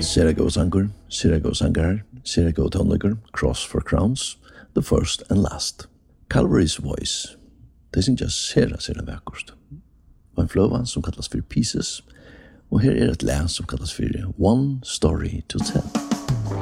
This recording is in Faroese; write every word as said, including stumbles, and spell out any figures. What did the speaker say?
Serago Sangur, Serago Sangar, Serago Tonlager, Cross for Crowns, The First and Last. Calvary's Voice. Det synes jeg sera, sera vekkurst. Og en fløva som kallas for Pieces, og her er et læs som kallas for One Story to Tell.